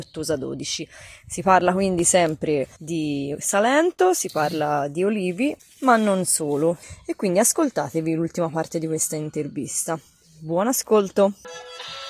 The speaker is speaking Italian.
Ottusa 12. Si parla quindi sempre di Salento, si parla di olivi, ma non solo. E quindi ascoltatevi l'ultima parte di questa intervista. Buon ascolto!